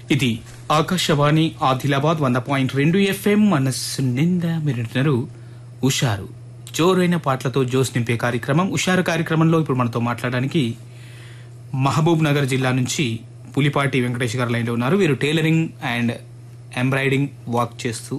ఇది ఆకాశవాణి ఆదిలాబాద్ 100.2 FM మనస్సు నిండా మీరుంటున్నారు ఉషారు జోరైన పాటలతో జోస్ నింపే కార్యక్రమం. ఉషారు కార్యక్రమంలో ఇప్పుడు మనతో మాట్లాడడానికి మహబూబ్ నగర్ జిల్లా నుంచి పులిపాటి వెంకటేష్ గారు లైన్లో ఉన్నారు. వీరు టైలరింగ్ అండ్ ఎంబ్రాయిడింగ్ వర్క్ చేస్తూ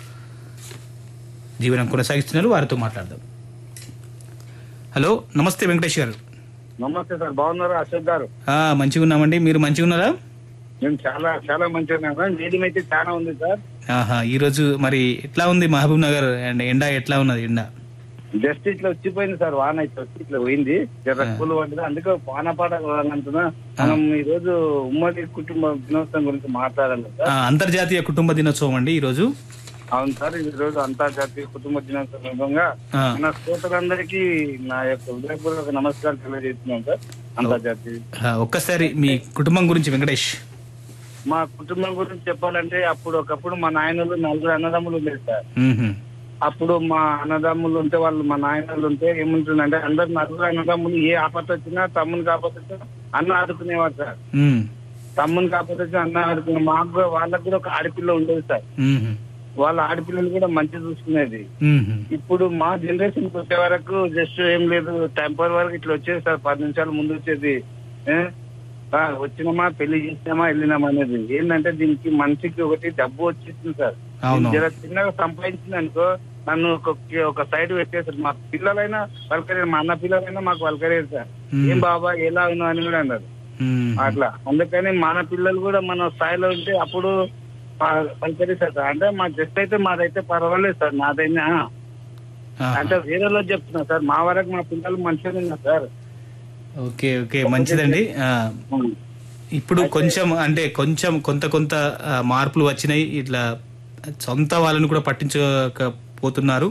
జీవనం కొనసాగిస్తున్నారు. వారితో మాట్లాడదాం. హలో, నమస్తే వెంకటేష్ గారు. నమస్తే సార్, బాగున్నారా అశోక్ గారు? మంచిగా ఉన్నామండి. మీరు మంచిగా ఉన్నారా? మేము చాలా చాలా మంచిగా ఉన్నాం సార్. నీలం అయితే చాలా ఉంది సార్. ఈ రోజు మరి ఎట్లా ఉంది మహబూబ్ నగర్ అండ్ ఎండ ఎట్లా ఉన్నది? ఎండ జస్ట్ ఇట్లా వచ్చిపోయింది సార్, వాన అయితే వచ్చి ఇట్లా పోయింది, రక్కులు పడ్డది. అందుకే వానపాట అంటున్నా. మనం ఈ రోజు ఉమ్మడి కుటుంబ దినోత్సవం గురించి మాట్లాడాలి సార్. అంతర్జాతీయ కుటుంబ దినోత్సవం అండి ఈ రోజు. అవును సార్, ఈ రోజు అంతర్జాతీయ కుటుంబ దినోత్సవం సందర్భంగా మన శ్రోతలందరికీ నా యొక్క హృదయపూర్వక నమస్కారం తెలియజేస్తున్నాం సార్. అంతర్జాతీయ ఒక్కసారి మీ కుటుంబం గురించి వెంకటేష్. మా కుటుంబం గురించి చెప్పాలంటే ఒకప్పుడు మా నాయనలు 4 అన్నదమ్ములు ఉండేది సార్. అప్పుడు మా అన్నదమ్ములు ఉంటే వాళ్ళు మా నాయనలు ఉంటే ఏముంటుందంటే అందరు 4 అన్నదమ్ములు ఏ ఆపత్తి వచ్చినా తమ్ముని కాకపోతే వచ్చినా అన్న ఆడుకునేవారు సార్. తమ్ముని కాకపోతే వచ్చినా అన్న ఆడుకునే. మాకు వాళ్ళకు కూడా ఒక ఆడపిల్ల ఉండేది సార్. వాళ్ళ ఆడపిల్లలు కూడా మంచి చూసుకునేది. ఇప్పుడు మా జనరేషన్ వచ్చే వరకు జస్ట్ ఏం లేదు, టెంపర్ వరకు ఇట్లా వచ్చేది సార్. 10 నిమిషాలు ముందు వచ్చేది, వచ్చినామా పెళ్లి చేసినామా వెళ్ళినామా అనేది. ఏంటంటే దీనికి మనిషికి ఒకటి డబ్బు వచ్చేసింది సార్. జర చిన్నగా సంపాదించింది అనుకో నన్ను ఒక సైడ్ పెట్టేసారు. మా పిల్లలైనా వల్కరేరు, మా అన్న పిల్లలైనా మాకు వల్కరేరు సార్. ఏం బాబా ఎలా అయినా అని కూడా అన్నారు అట్లా. అందుకని మన పిల్లలు కూడా మన స్థాయిలో ఉంటే అప్పుడు పలకరిస్తారు సార్. అంటే మా జస్ట్ అయితే మాదైతే పర్వాలేదు సార్. నాదైనా అంటే వేరేలో చెప్తున్నా సార్. మా వరకు మా పిల్లలు మంచిగా ఉన్నారు సార్. ఓకే ఓకే, మంచిదండి. ఇప్పుడు కొంచెం అంటే కొంచెం కొంత మార్పులు వచ్చినాయి. ఇట్లా సొంత వాళ్ళని కూడా పట్టించకపోతున్నారు.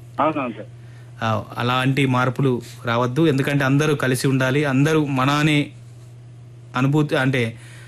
అలాంటి మార్పులు రావద్దు. ఎందుకంటే అందరూ కలిసి ఉండాలి. అందరూ మన అనే అనుభూతి అంటే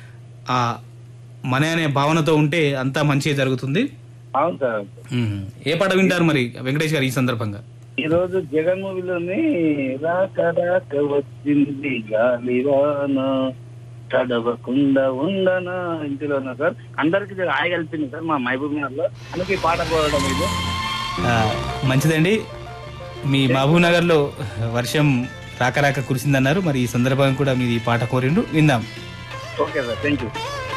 మన అనే భావనతో ఉంటే అంతా మంచిగా జరుగుతుంది. అవును సార్. ఏ పాట వింటారు మరి వెంకటేష్ గారు ఈ సందర్భంగా? ఈ రోజు జగన్ మూవీలోని రాక వచ్చింది గాలివాన తడవకుండా ఉండనా ఇంటిలోనా సార్. అందరికి హాయి కలిపింది సార్ మా మహబూబ్ నగర్ లో. అందుకే ఈ పాట పోవడం ఇది మంచిదండి. మీ మహబూబ్ నగర్ లో వర్షం రాక కురిసిందన్నారు. మరి ఈ సందర్భంగా కూడా మీరు ఈ పాట కోరిండు, విందాం. Okay sir, thank you.